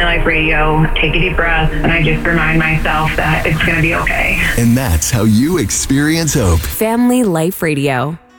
Life Radio, take a deep breath, and I just remind myself that it's going to be okay. And that's how you experience hope. Family Life Radio.